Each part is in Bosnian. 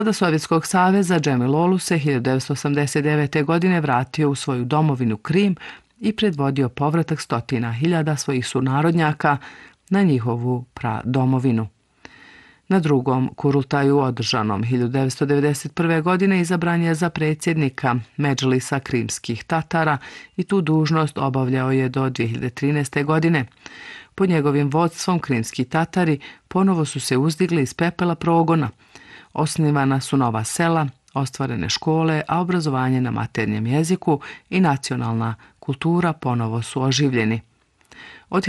Od Sovjetskog saveza Džemil Olu se 1989. godine vratio u svoju domovinu Krim i predvodio povratak stotina hiljada svojih sunarodnjaka na njihovu pradomovinu. Na drugom Kurultaju održanom 1991. godine izabran je za predsjednika Medžlisa krimskih Tatara i tu dužnost obavljao je do 2013. godine. Pod njegovim vodstvom krimski Tatari ponovo su se uzdigli iz pepela progona. Osnivana su nova sela, ostvarene škole, a obrazovanje na maternjem jeziku i nacionalna kultura ponovo su oživljeni. Od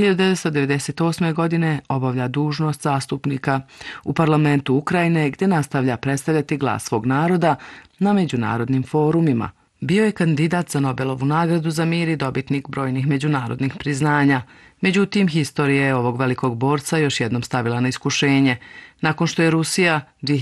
1998. godine obavlja dužnost zastupnika u parlamentu Ukrajine gdje nastavlja predstavljati glas svog naroda na međunarodnim forumima. Bio je kandidat za Nobelovu nagradu za mir i dobitnik brojnih međunarodnih priznanja. Međutim, historija je ovog velikog borca još jednom stavila na iskušenje. Nakon što je Rusija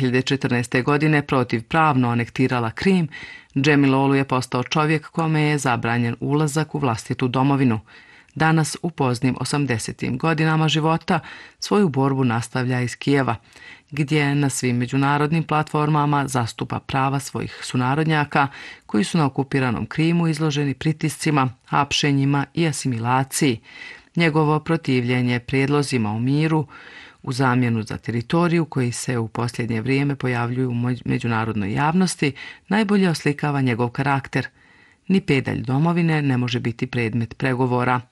2014. godine protivpravno anektirala Krim, Džemil Olu je postao čovjek kome je zabranjen ulazak u vlastitu domovinu. Danas, u poznim 80. godinama života, svoju borbu nastavlja iz Kijeva, gdje na svim međunarodnim platformama zastupa prava svojih sunarodnjaka koji su na okupiranom Krimu izloženi pritiscima, hapšenjima i asimilaciji. Njegovo protivljenje prijedlozima o miru u zamjenu za teritoriju koji se u posljednje vrijeme pojavljuju u međunarodnoj javnosti najbolje oslikava njegov karakter. Ni pedalj domovine ne može biti predmet pregovora.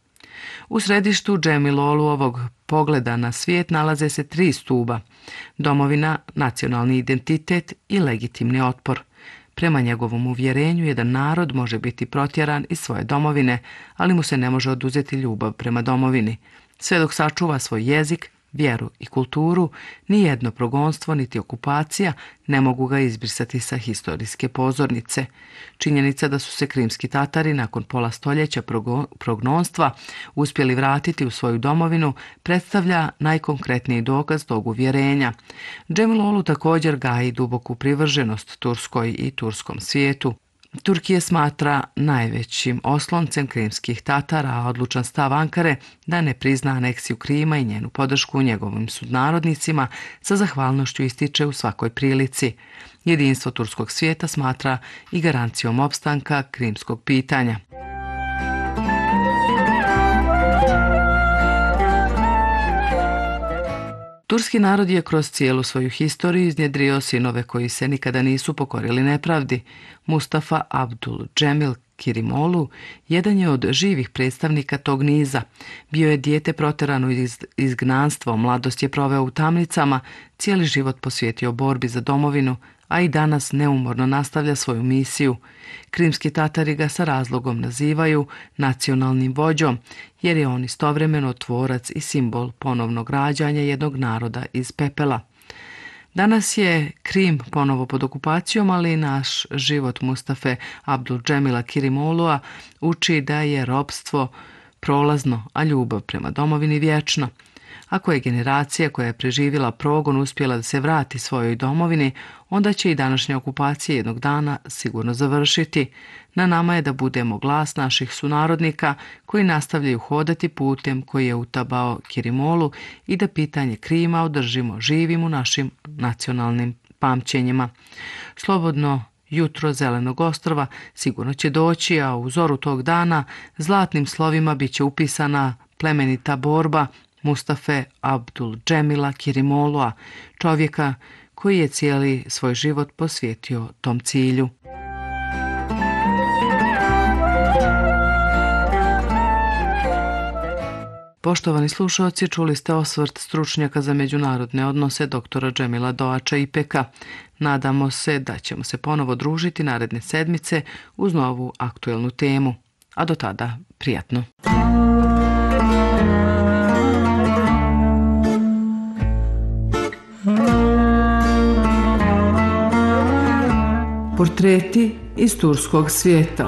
U središtu Džemil Oluovog pogleda na svijet nalaze se 3 stuba: domovina, nacionalni identitet i legitimni otpor. Prema njegovom uvjerenju, jedan narod može biti protjeran iz svoje domovine, ali mu se ne može oduzeti ljubav prema domovini. Sve dok sačuva svoj jezik, vjeru i kulturu, nijedno progonstvo niti okupacija ne mogu ga izbrisati sa historijske pozornice. Činjenica da su se krimski Tatari nakon pola stoljeća prognonstva uspjeli vratiti u svoju domovinu predstavlja najkonkretniji dokaz tog uvjerenja. Džemil Olu također gaji duboku privrženost Turskoj i turskom svijetu. Turkije smatra najvećim osloncem krimskih Tatara, a odlučan stav Ankare da ne prizna aneksiju Krima i njenu podršku njegovim sunarodnicima sa zahvalnošću ističe u svakoj prilici. Jedinstvo turskog svijeta smatra i garancijom opstanka krimskog pitanja. Turski narod je kroz cijelu svoju historiju iznjedrio sinove koji se nikada nisu pokorili nepravdi. Mustafa Abdul Džemil Kirimolu jedan je od živih predstavnika tog niza. Bio je dijete protjerano iz izgnanstva, mladost je proveo u tamnicama, cijeli život posvetio borbi za domovinu, a i danas neumorno nastavlja svoju misiju. Krimski Tatari ga sa razlogom nazivaju nacionalnim vođom, jer je on istovremeno tvorac i simbol ponovnog rađanja jednog naroda iz pepela. Danas je Krim ponovo pod okupacijom, ali naš život Mustafe Abdul Džemila Kirimolua uči da je ropstvo prolazno, a ljubav prema domovini vječna. Ako je generacija koja je preživjela progon uspjela da se vrati svojoj domovini, onda će i današnja okupacija jednog dana sigurno završiti. Na nama je da budemo glas naših sunarodnika koji nastavljaju hodati putem koji je utabao Kirimolu i da pitanje Krima održimo živim u našim nacionalnim pamćenjima. Slobodno jutro Zelenog ostrva sigurno će doći, a u zoru tog dana zlatnim slovima bit će upisana plemenita borba Mustafe Abdul Džemila Kirimolua, čovjeka koji je cijeli svoj život posvetio tom cilju. Poštovani slušalci, čuli ste osvrt stručnjaka za međunarodne odnose dr. Džemila Doača Ipeka. Nadamo se da ćemo se ponovo družiti naredne sedmice uz novu aktuelnu temu. A do tada, prijatno. Portreti iz turskog svijeta.